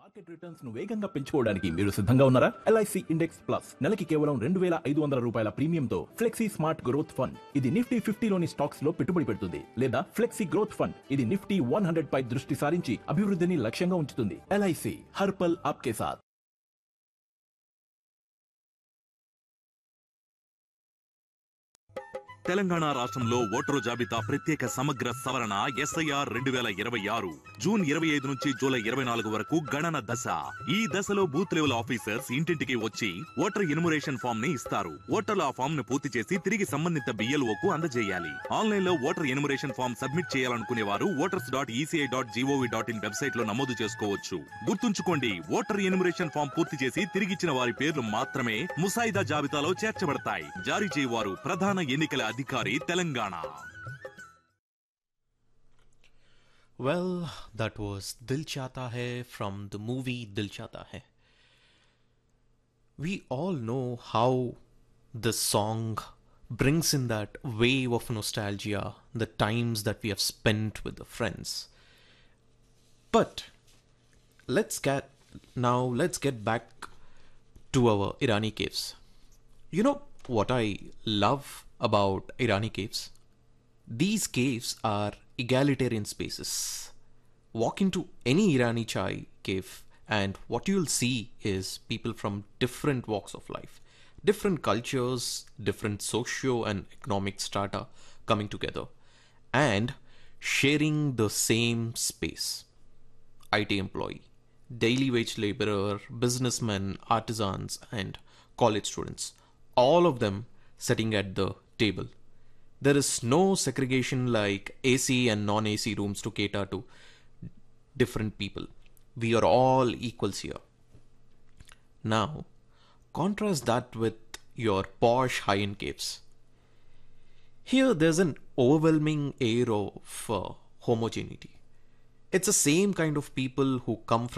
Market returns ను వేగంగా పెంచుకోవడానికి మీరు సిద్ధంగా ఉన్నారా? LIC ఇండెక్స్ ప్లస్ నెలకి కేవలం 2,500 రూపాయల ప్రీమియంతో ఫ్లెక్సీ స్మార్ట్ గ్రోత్ ఫండ్. ఇది నిఫ్టీ 50లోని స్టాక్స్ లో పెట్టుబడి పెడుతుంది. లేదా ఫ్లెక్సీ గ్రోత్ ఫండ్, ఇది నిఫ్టీ 100 పై దృష్టి సారించి అభివృద్ధిని లక్ష్యంగా ఉంచుతుంది. LIC హర్ పల్ ఆప్కే సాథ్. తెలంగాణ రాష్ట్రంలో ఓటరు జాబితా ప్రత్యేక సమగ్ర సవరణ SIR 2026 జూన్ 25 నుంచి జూలై 24 వరకు గణన దశ. ఈ దశలో బూత్ లెవెల్ ఆఫీసర్స్ ఇంటింటికి వచ్చి ఓటర్ ఎన్యుమరేషన్ ఫామ్ ని ఇస్తారు. ఓటర్లు ఆ ఫామ్ ను పూర్తి చేసి తిరిగి సంబంధిత BLOకు అందజేయాలి. ఆన్లైన్ లో ఓటర్ ఎన్యుమరేషన్ ఫామ్ సబ్మిట్ చేయాలనుకునే వారు voters.eci.gov.in వెబ్సైట్ లో నమోదు చేసుకోవచ్చు. గుర్తుంచుకోండి, ఓటర్ ఎన్యుమరేషన్ ఫామ్ పూర్తి చేసి తిరిగిచ్చిన వారి పేర్లు మాత్రమే ముసాయిదా జాబితాలో చేర్చబడతాయి. జారీ చేయవారు ప్రధాన ఎన్నికల అధికారి Telangana. Well, that was Dil Chahta Hai from the movie Dil Chahta Hai. We all know how this song brings in that wave of nostalgia, the times that we have spent with the friends. But let's get back to our Irani caves. You know what I love about Irani caves? These caves are egalitarian spaces. Walk into any Irani chai cave and what you'll see is people from different walks of life, different cultures, different socio and economic strata coming together and sharing the same space. IT employee, daily wage laborer, businessmen, artisans and college students, all of them sitting at the table. There is no segregation like AC and non-AC rooms to cater to different people. We are all equals here. Now, contrast that with your posh high-end caves. Here there's an overwhelming air of homogeneity. It's the same kind of people who come from